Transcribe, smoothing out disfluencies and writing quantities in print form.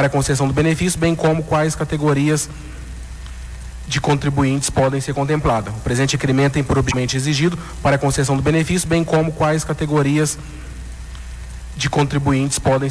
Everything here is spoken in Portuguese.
para a concessão do benefício, bem como quais categorias de contribuintes podem ser contempladas. O presente requerimento tem por objeto exigido para a concessão do benefício, bem como quais categorias de contribuintes podem